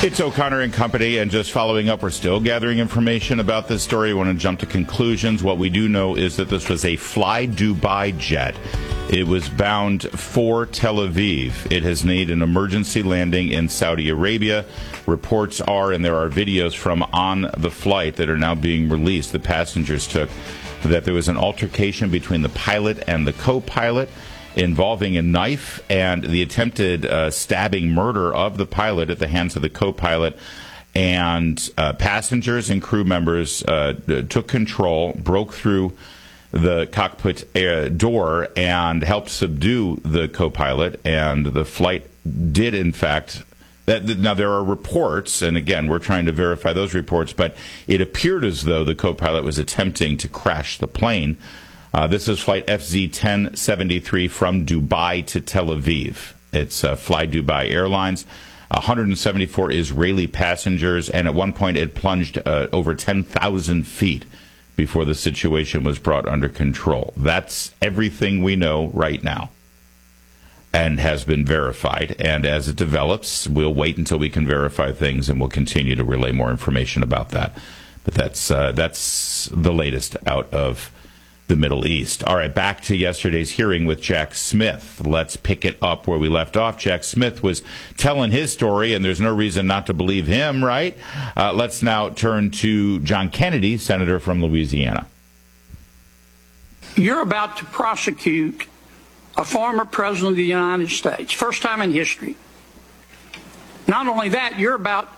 It's O'Connor and Company, and just following up, we're still gathering information about this story. We want to jump to conclusions. What we do know is that this was a Fly Dubai jet. It was bound for Tel Aviv. It has made an emergency landing in Saudi Arabia. Reports are, and there are videos from on the flight that are now being released, the passengers took, that there was an altercation between the pilot and the co-pilot involving a knife and the attempted stabbing murder of the pilot at the hands of the co-pilot. And passengers and crew members took control, broke through the cockpit door, and helped subdue the co-pilot. And the flight did, in fact... Now, there are reports, and again, we're trying to verify those reports, but it appeared as though the co-pilot was attempting to crash the plane. This is flight FZ-1073 from Dubai to Tel Aviv. It's Fly Dubai Airlines. 174 Israeli passengers, and at one point it plunged over 10,000 feet before the situation was brought under control. That's everything we know right now and has been verified. And as it develops, we'll wait until we can verify things, and we'll continue to relay more information about that. But that's the latest out of the Middle East. All right, back to yesterday's hearing with Jack Smith. Let's pick it up where we left off. Jack Smith was telling his story, and there's no reason not to believe him, right? Let's now turn to John Kennedy, senator from Louisiana. You're about to prosecute a former president of the United States, first time in history. Not only that, you're about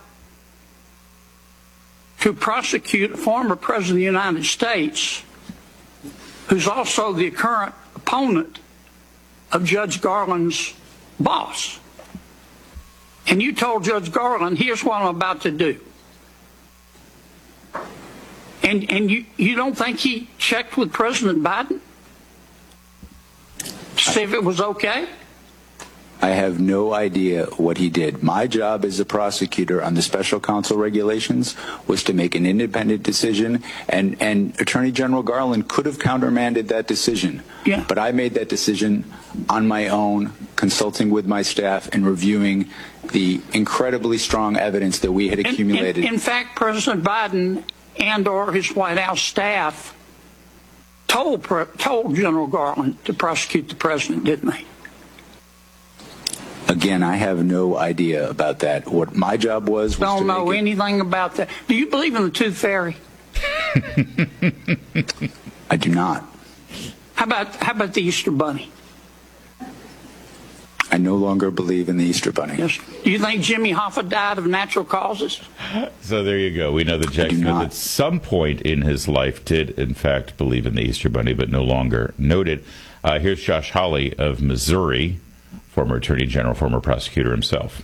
to prosecute a former president of the United States who's also the current opponent of Judge Garland's boss. And you told Judge Garland, here's what I'm about to do. And you don't think he checked with President Biden to see if it was okay? I have no idea what he did. My job as a prosecutor on the special counsel regulations was to make an independent decision, and Attorney General Garland could have countermanded that decision. Yeah. But I made that decision on my own, consulting with my staff and reviewing the incredibly strong evidence that we had accumulated. In fact, President Biden and or his White House staff told General Garland to prosecute the president, didn't they? Again, I have no idea about that. What my job was don't know anything about that. Do you believe in the Tooth Fairy? I do not. How about the Easter Bunny? I no longer believe in the Easter Bunny. Yes. Do you think Jimmy Hoffa died of natural causes? So there you go. We know that Jack Smith at some point in his life did, in fact, believe in the Easter Bunny, but no longer. Noted. Here's Josh Hawley of Missouri, former Attorney General, former prosecutor himself.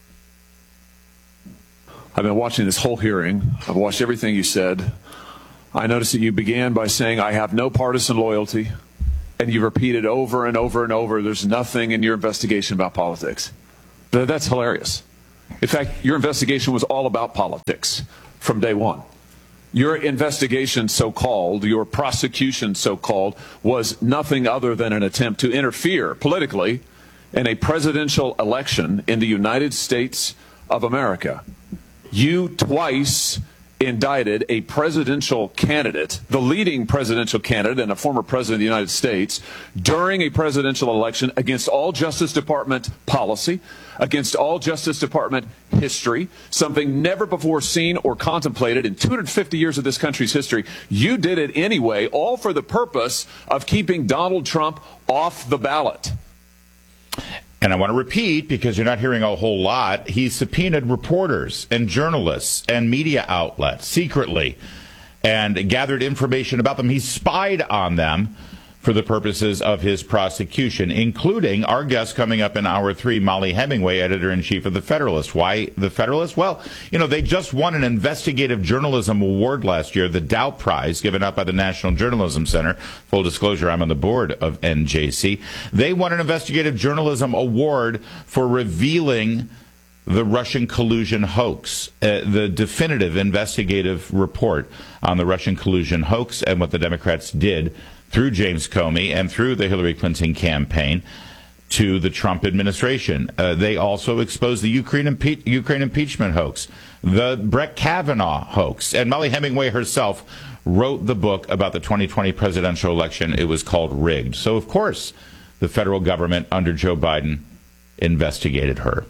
I've been watching this whole hearing. I've watched everything you said. I noticed that you began by saying, I have no partisan loyalty. And you repeated over and over and over, there's nothing in your investigation about politics. That's hilarious. In fact, your investigation was all about politics from day one. Your investigation, so-called, your prosecution, so-called, was nothing other than an attempt to interfere politically in a presidential election in the United States of America. You twice indicted a presidential candidate, the leading presidential candidate and a former president of the United States, during a presidential election against all Justice Department policy, against all Justice Department history, something never before seen or contemplated in 250 years of this country's history. You did it anyway, all for the purpose of keeping Donald Trump off the ballot. And I want to repeat, because you're not hearing a whole lot, he subpoenaed reporters and journalists and media outlets secretly and gathered information about them. He spied on them for the purposes of his prosecution, including our guest coming up in hour 3, Molly Hemingway, editor-in-chief of The Federalist. Why The Federalist? Well, you know, they just won an investigative journalism award last year, the Dow Prize, given out by the National Journalism Center. Full disclosure, I'm on the board of NJC. They won an investigative journalism award for revealing the Russian collusion hoax, the definitive investigative report on the Russian collusion hoax and what the Democrats did through James Comey and through the Hillary Clinton campaign to the Trump administration. They also exposed the Ukraine impeachment hoax, the Brett Kavanaugh hoax, and Mollie Hemingway herself wrote the book about the 2020 presidential election. It was called Rigged. So, of course, the federal government under Joe Biden investigated her.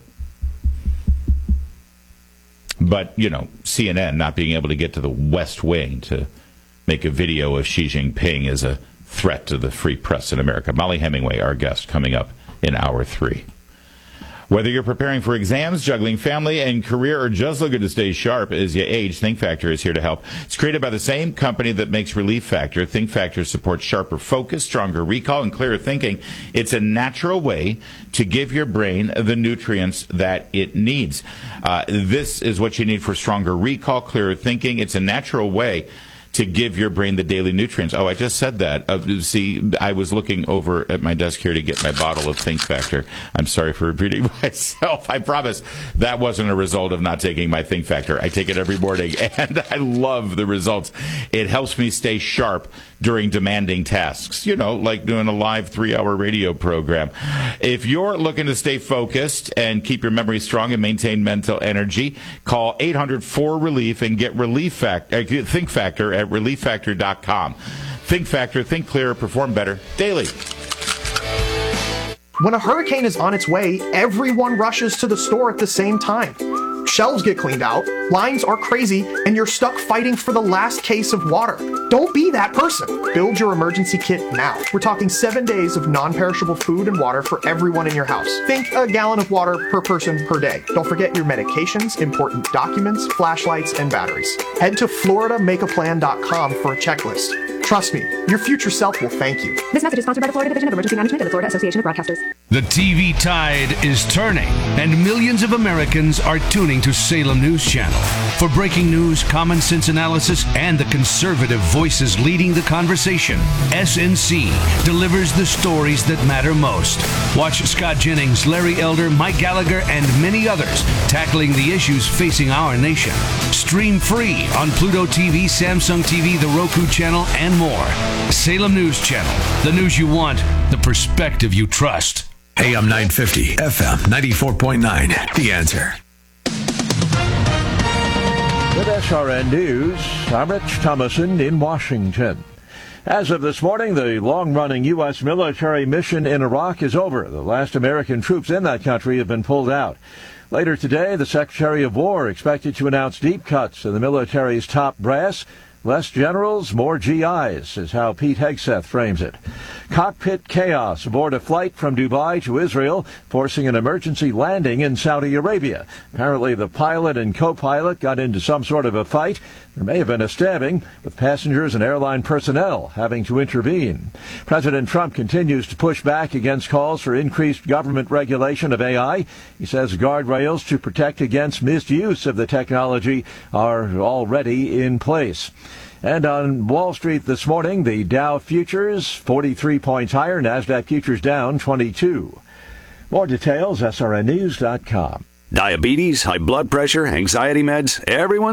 But, you know, CNN not being able to get to the West Wing to make a video of Xi Jinping is a threat to the free press in America. Mollie Hemingway, our guest, coming up in hour 3. Whether you're preparing for exams, juggling family and career, or just looking to stay sharp as you age, Think Factor is here to help. It's created by the same company that makes Relief Factor. Think Factor supports sharper focus, stronger recall, and clearer thinking. It's a natural way to give your brain the nutrients that it needs. This is what you need for stronger recall, clearer thinking. It's a natural way to give your brain the daily nutrients. Oh, I just said that. See, I was looking over at my desk here to get my bottle of Think Factor. I'm sorry for repeating myself. I promise that wasn't a result of not taking my Think Factor. I take it every morning, and I love the results. It helps me stay sharp during demanding tasks, you know, like doing a live 3-hour radio program. If you're looking to stay focused and keep your memory strong and maintain mental energy, call 800-4-RELIEF and get Think Factor at ReliefFactor.com. Think Factor, think clearer, perform better daily. When a hurricane is on its way, everyone rushes to the store at the same time. Shelves get cleaned out, lines are crazy, and you're stuck fighting for the last case of water. Don't be that person. Build your emergency kit now. We're talking 7 days of non-perishable food and water for everyone in your house. Think a gallon of water per person per day. Don't forget your medications, important documents, flashlights, and batteries. Head to FloridaMakeAPlan.com for a checklist. Trust me, your future self will thank you. This message is sponsored by the Florida Division of Emergency Management and the Florida Association of Broadcasters. The TV tide is turning, and millions of Americans are tuning to Salem News Channel. For breaking news, common sense analysis, and the conservative voices leading the conversation, SNC delivers the stories that matter most. Watch Scott Jennings, Larry Elder, Mike Gallagher, and many others tackling the issues facing our nation. Stream free on Pluto TV, Samsung TV, the Roku channel, and more. Salem News Channel. The news you want, the perspective you trust. AM 950, FM 94.9. The Answer. With SRN News, I'm Rich Thomason in Washington. As of this morning, the long-running U.S. military mission in Iraq is over. The last American troops in that country have been pulled out. Later today, the Secretary of War expected to announce deep cuts in the military's top brass. Less generals, more GIs, is how Pete Hegseth frames it. Cockpit chaos aboard a flight from Dubai to Israel, forcing an emergency landing in Saudi Arabia. Apparently, the pilot and co-pilot got into some sort of a fight. There may have been a stabbing, with passengers and airline personnel having to intervene. President Trump continues to push back against calls for increased government regulation of AI. He says guardrails to protect against misuse of the technology are already in place. And on Wall Street this morning, the Dow futures 43 points higher, NASDAQ futures down 22. More details, srnnews.com. Diabetes, high blood pressure, anxiety meds, everyone